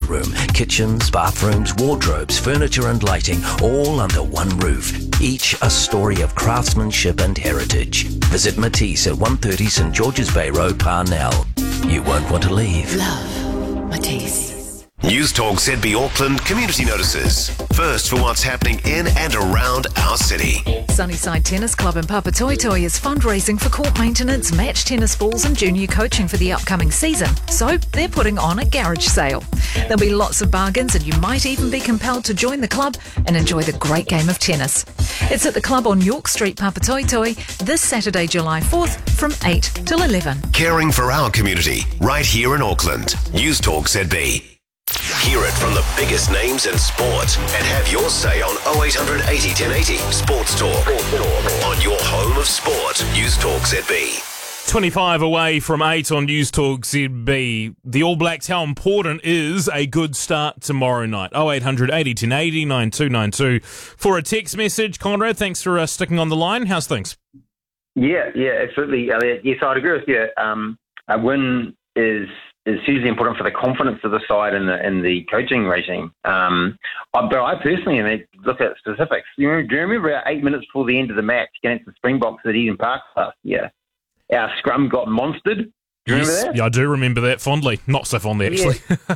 room, kitchens, bathrooms, wardrobes, furniture and lighting, all under one roof. Each a story of craftsmanship and heritage. Visit Matisse at 130 St George's Bay Road, Parnell. You won't want to leave. Love Matisse. News Talk ZB Auckland community notices. First for what's happening in and around our city. Sunnyside Tennis Club in Papatoetoe is fundraising for court maintenance, match tennis balls and junior coaching for the upcoming season. So they're putting on a garage sale. There'll be lots of bargains and you might even be compelled to join the club and enjoy the great game of tennis. It's at the club on York Street, Papatoetoe, this Saturday, July 4th from 8 till 11. Caring for our community right here in Auckland. News Talk ZB. Hear it from the biggest names in sport and have your say on 0800 80 1080 Sports Talk. On your home of sport, News Talk ZB. 25 away from 8 on News Talk ZB. The All Blacks, how important is a good start tomorrow night? 0800 80 1080 9292 for a text message. Conrad, thanks for sticking on the line. How's things? Yeah, absolutely, Elliot. Yes, I'd agree with you. A win is hugely important for the confidence of the side and the coaching regime. But I personally, look at specifics. Do you remember about 8 minutes before the end of the match against the Springboks at Eden Park last year? Our scrum got monstered. Do you remember that? Yeah, I do remember that fondly. Not so fondly, actually.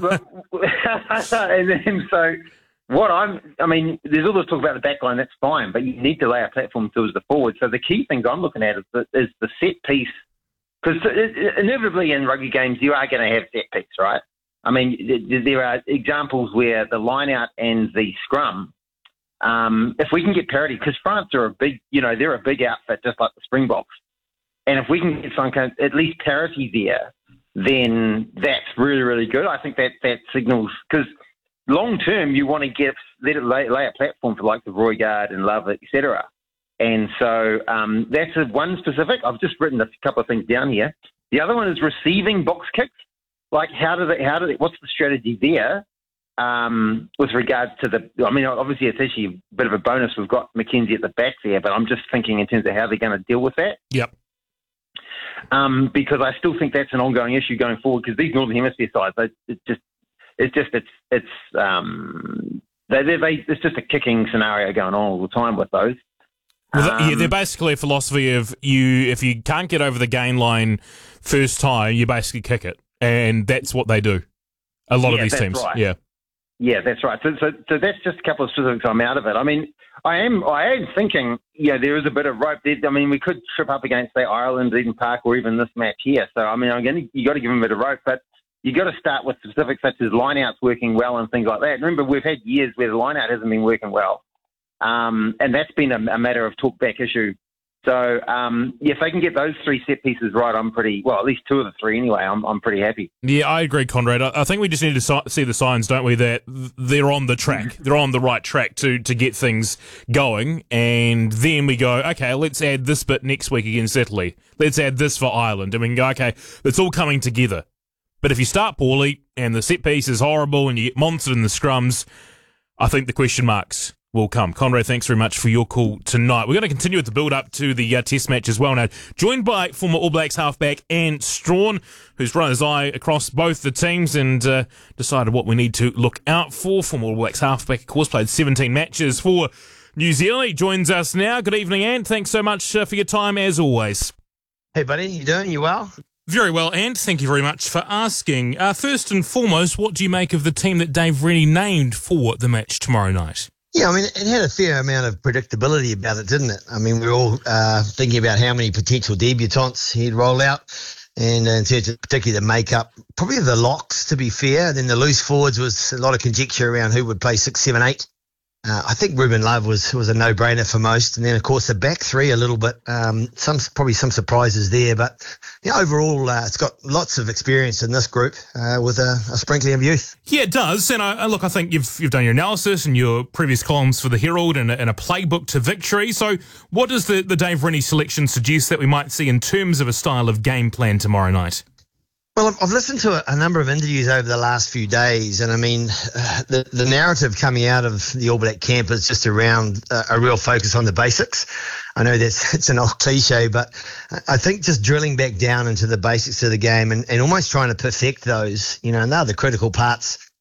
Yeah. And then, so there's all this talk about the back line, that's fine, but you need to lay a platform towards the forward. So the key things I'm looking at is the set piece. Because inevitably in rugby games, you are going to have set piece, right? I mean, there are examples where the line-out and the scrum, if we can get parity, because France are they're a big outfit, just like the Springboks. And if we can get some kind of, at least parity there, then that's really, really good. I think that signals, because long-term, you want to let it lay a platform for like the Roygaard and Love, etc. And so that's one specific. I've just written a couple of things down here. The other one is receiving box kicks. Like what's the strategy there with regards to obviously it's actually a bit of a bonus. We've got McKenzie at the back there, but I'm just thinking in terms of how they're going to deal with that. Yep. Because I still think that's an ongoing issue going forward because these Northern Hemisphere sides, it's just a kicking scenario going on all the time with those. Well, they're basically a philosophy of if you can't get over the gain line first time, you basically kick it, and that's what they do. A lot of these teams, right. Yeah, that's right. So that's just a couple of specifics. I'm out of it. I mean, I am thinking, there is a bit of rope there. I mean, we could trip up against say Ireland, Eden Park, or even this match here. So I mean, you got to give them a bit of rope, but you got to start with specifics such as lineouts working well and things like that. Remember, we've had years where the lineout hasn't been working well. And that's been a matter of talk-back issue. So, if they can get those three set pieces right, at least two of the three anyway, I'm pretty happy. Yeah, I agree, Conrad. I think we just need to see the signs, don't we, that they're on the track. They're on the right track to get things going. And then we go, okay, let's add this bit next week against Italy. Let's add this for Ireland. And we can go, okay, it's all coming together. But if you start poorly and the set piece is horrible and you get monstered in the scrums, I think the question marks will come. Conrad, thanks very much for your call tonight. We're going to continue with the build-up to the test match as well now. Joined by former All Blacks halfback Ant Strawn, who's run his eye across both the teams and decided what we need to look out for. Former All Blacks halfback, of course, played 17 matches for New Zealand. He joins us now. Good evening, Ant. Thanks so much for your time, as always. Hey, buddy. You doing? You well? Very well, Ant. Thank you very much for asking. First and foremost, what do you make of the team that Dave Rennie named for the match tomorrow night? Yeah, I mean, it had a fair amount of predictability about it, didn't it? I mean, we were all thinking about how many potential debutants he'd roll out, and in terms of particularly the makeup, probably the locks, to be fair. Then the loose forwards was a lot of conjecture around who would play 6, 7, 8. I think Ruben Love was a no-brainer for most, and then of course the back three a little bit. Some surprises there, but overall it's got lots of experience in this group with a sprinkling of youth. Yeah, it does. And I think you've done your analysis and your previous columns for the Herald and a playbook to victory. So, what does the Dave Rennie selection suggest that we might see in terms of a style of game plan tomorrow night? Well, I've listened to a number of interviews over the last few days, and I mean, the narrative coming out of the All Black camp is just around a real focus on the basics. I know it's an old cliche, but I think just drilling back down into the basics of the game and almost trying to perfect those, and they're the critical parts